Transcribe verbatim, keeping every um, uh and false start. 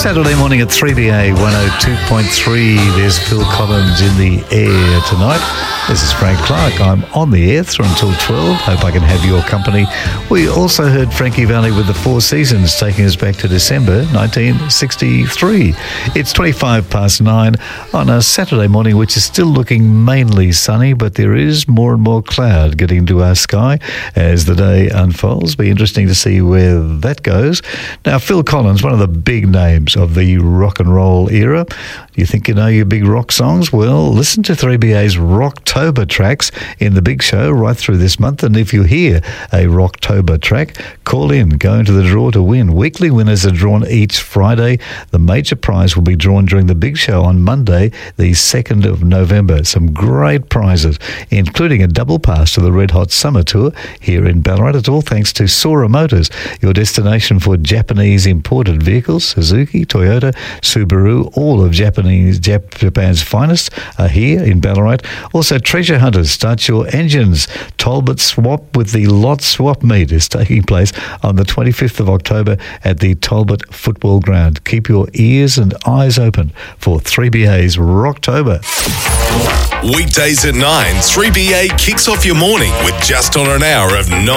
Saturday morning at three B A one oh two point three. There's Phil Collins in the air tonight. This is Frank Clark. I'm on the air through until twelve. Hope I can have your company. We also heard Frankie Valli with the Four Seasons, taking us back to December nineteen sixty-three. It's twenty-five past nine on a Saturday morning, which is still looking mainly sunny, but there is more and more cloud getting into our sky as the day unfolds. Be interesting to see where that goes. Now, Phil Collins, one of the big names of the rock and roll era. You think you know your big rock songs? Well, listen to three B A's Rocktober tracks in the big show right through this month. And if you hear a Rocktober track, call in, go into the draw to win. Weekly winners are drawn each Friday. The major prize will be drawn during the big show on Monday, the second of November. Some great prizes, including a double pass to the Red Hot Summer Tour here in Ballarat. It's all thanks to Sora Motors, your destination for Japanese imported vehicles. Suzuki, Toyota, Subaru, all of Japanese Jap- Japan's finest are here in Ballarat. Also, Treasure Hunters, start your engines. Talbot Swap with the Lot Swap Meet is taking place on the twenty-fifth of October at the Talbot Football Ground. Keep your ears and eyes open for three B A's Rocktober. Weekdays at nine, three B A kicks off your morning with just on an hour of non